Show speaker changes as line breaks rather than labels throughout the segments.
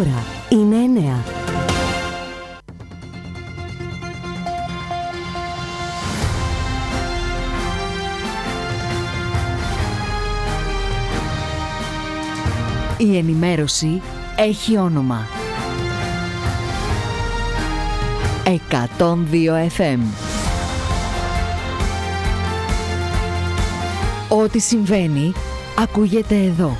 ώρα είναι 9. Η ενημέρωση έχει όνομα. 102 FM. Ό,τι συμβαίνει, ακούγεται εδώ.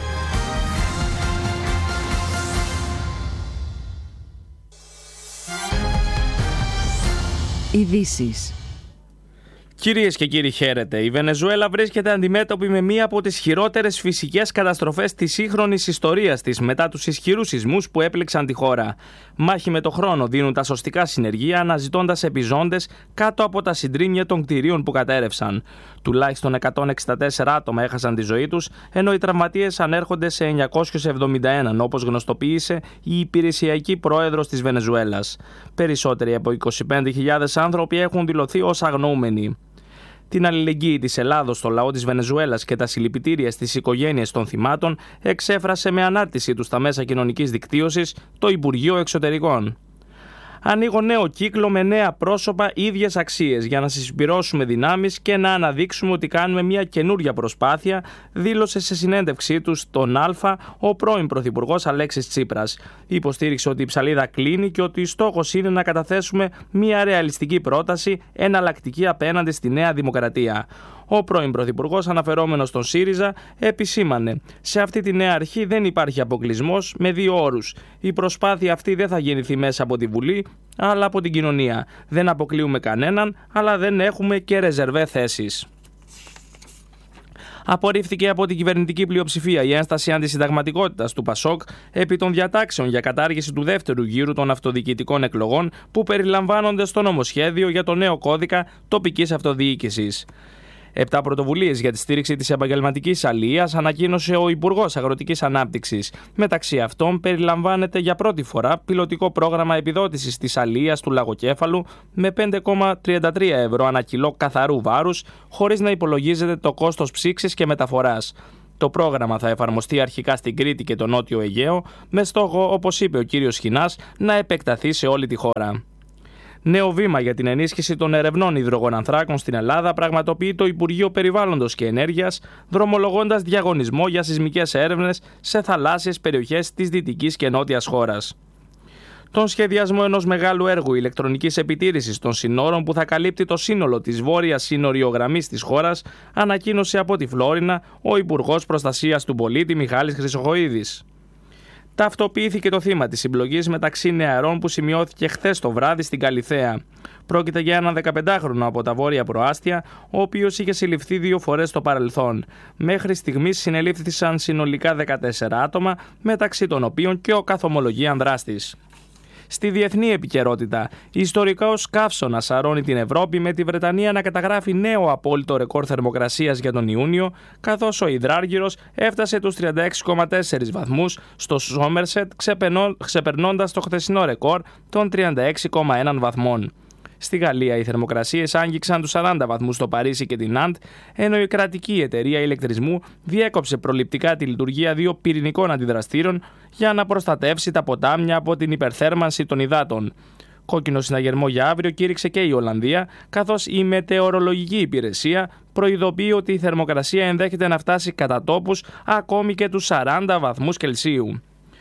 Ειδήσεις.
Κυρίες και κύριοι, χαίρετε. Η Βενεζουέλα βρίσκεται αντιμέτωπη με μία από τις χειρότερες φυσικές καταστροφές της σύγχρονης ιστορίας της μετά τους ισχυρούς σεισμούς που έπληξαν τη χώρα. Μάχη με το χρόνο δίνουν τα σωστικά συνεργεία, αναζητώντας επιζώντες κάτω από τα συντρίμμια των κτηρίων που κατέρευσαν. Τουλάχιστον 164 άτομα έχασαν τη ζωή τους, ενώ οι τραυματίες ανέρχονται σε 971, όπως γνωστοποίησε η υπηρεσιακή πρόεδρος της Βενεζουέλας. Περισσότεροι από 25.000 άνθρωποι έχουν δηλωθεί ως αγνοούμενοι. Την αλληλεγγύη της Ελλάδος στο λαό της Βενεζουέλας και τα συλληπιτήρια στις οικογένειες των θυμάτων εξέφρασε με ανάρτησή του στα μέσα κοινωνικής δικτύωσης το Υπουργείο Εξωτερικών. Ανοίγω νέο κύκλο με νέα πρόσωπα, ίδιες αξίες, για να συσπυρώσουμε δυνάμεις και να αναδείξουμε ότι κάνουμε μια καινούρια προσπάθεια, δήλωσε σε συνέντευξή του στον Α ο πρώην Πρωθυπουργός Αλέξης Τσίπρας. Υποστήριξε ότι η ψαλίδα κλείνει και ότι στόχος είναι να καταθέσουμε μια ρεαλιστική πρόταση, εναλλακτική απέναντι στη Νέα Δημοκρατία. Ο πρώην Πρωθυπουργός, αναφερόμενος στον ΣΥΡΙΖΑ, επισήμανε: «Σε αυτή τη νέα αρχή δεν υπάρχει αποκλεισμός, με δύο όρους. Η προσπάθεια αυτή δεν θα γεννηθεί μέσα από τη Βουλή, αλλά από την κοινωνία. Δεν αποκλείουμε κανέναν, αλλά δεν έχουμε και ρεζερβέ θέσεις». Απορρίφθηκε από την κυβερνητική πλειοψηφία η ένσταση αντισυνταγματικότητας του ΠΑΣΟΚ επί των διατάξεων για κατάργηση του δεύτερου γύρου των αυτοδιοικητικών εκλογών που περιλαμβάνονται στο νομοσχέδιο για το νέο κώδικα τοπικής αυτοδιοίκησης. 7 πρωτοβουλίες για τη στήριξη της επαγγελματικής αλληλείας ανακοίνωσε ο Υπουργός Αγροτικής Ανάπτυξης. Μεταξύ αυτών περιλαμβάνεται για πρώτη φορά πιλωτικό πρόγραμμα επιδότησης της αλληλείας του λαγοκέφαλου με 5,33 ευρώ ανά κιλό καθαρού βάρους, χωρίς να υπολογίζεται το κόστος ψήξης και μεταφοράς. Το πρόγραμμα θα εφαρμοστεί αρχικά στην Κρήτη και το Νότιο Αιγαίο, με στόχο, όπως είπε ο κύριος Χινάς, να επεκταθεί σε όλη τη χώρα. Νέο βήμα για την ενίσχυση των ερευνών υδρογονανθράκων στην Ελλάδα πραγματοποιεί το Υπουργείο Περιβάλλοντος και Ενέργειας, δρομολογώντας διαγωνισμό για σεισμικές έρευνες σε θαλάσσιες περιοχές της δυτικής και νότιας χώρας. Τον σχεδιασμό ενός μεγάλου έργου ηλεκτρονικής επιτήρησης των συνόρων που θα καλύπτει το σύνολο της βόρειας σύνοριογραμμής της χώρας ανακοίνωσε από τη Φλόρινα ο Υπουργός Προστασίας του Πολίτη Μιχάλης Χρυσοχοΐδης. Ταυτοποιήθηκε το θύμα της συμπλογής μεταξύ νεαρών που σημειώθηκε χθες το βράδυ στην Καλιθέα. Πρόκειται για έναν 15χρονο από τα Βόρεια Προάστια, ο οποίος είχε συλληφθεί 2 φορές στο παρελθόν. Μέχρι στιγμής συνελήφθησαν συνολικά 14 άτομα, μεταξύ των οποίων και ο καθομολογίαν δράστης. Στη διεθνή επικαιρότητα, ιστορικός καύσωνας σαρώνει την Ευρώπη, με τη Βρετανία να καταγράφει νέο απόλυτο ρεκόρ θερμοκρασίας για τον Ιούνιο, καθώς ο υδράργυρος έφτασε τους 36,4 βαθμούς στο Σόμερσετ, ξεπερνώντας το χθεσινό ρεκόρ των 36,1 βαθμών. Στη Γαλλία οι θερμοκρασίες άγγιξαν τους 40 βαθμούς στο Παρίσι και την Ναντ, ενώ η κρατική εταιρεία ηλεκτρισμού διέκοψε προληπτικά τη λειτουργία 2 πυρηνικών αντιδραστήρων για να προστατεύσει τα ποτάμια από την υπερθέρμανση των υδάτων. Κόκκινο συναγερμό για αύριο κήρυξε και η Ολλανδία, καθώς η μετεωρολογική υπηρεσία προειδοποιεί ότι η θερμοκρασία ενδέχεται να φτάσει κατά τόπους ακόμη και τους 40 βαθμούς Κελσίου.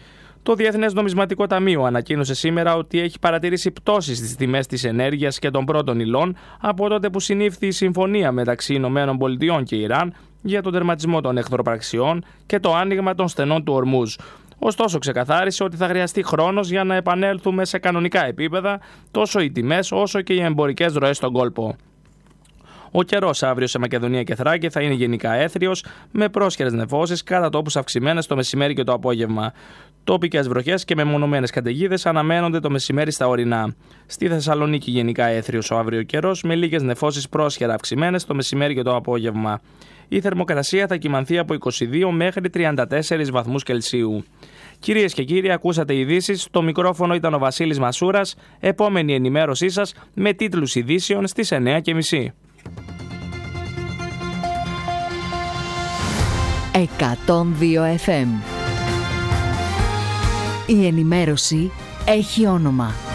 Το Διεθνές Νομισματικό Ταμείο ανακοίνωσε σήμερα ότι έχει παρατηρήσει πτώσεις στις τιμές της ενέργειας και των πρώτων υλών από τότε που συνήφθη η συμφωνία μεταξύ ΗΠΑ και Ιράν για τον τερματισμό των εχθροπραξιών και το άνοιγμα των στενών του Ορμούζ. Ωστόσο, ξεκαθάρισε ότι θα χρειαστεί χρόνος για να επανέλθουμε σε κανονικά επίπεδα, τόσο οι τιμές όσο και οι εμπορικές ροές στον κόλπο. Ο καιρός αύριο σε Μακεδονία και Θράκη θα είναι γενικά έθριος, με πρόσχερες νεφώσεις κατά τόπους αυξημένες το μεσημέρι και το απόγευμα. Τοπικές βροχές και μεμονωμένες καταιγίδες αναμένονται το μεσημέρι στα ορεινά. Στη Θεσσαλονίκη γενικά έθριος ο αύριο καιρός, με λίγες νεφώσεις πρόσχερα αυξημένες το μεσημέρι και το απόγευμα. Η θερμοκρασία θα κυμανθεί από 22 μέχρι 34 βαθμούς Κελσίου. Κυρίες και κύριοι, ακούσατε ειδήσεις. Το μικρόφωνο ήταν ο Βασίλης Μασούρας. Επόμενη ενημέρωσή σας με τίτλους ειδήσεων στις 9:30.
102 FM. Η ενημέρωση έχει όνομα.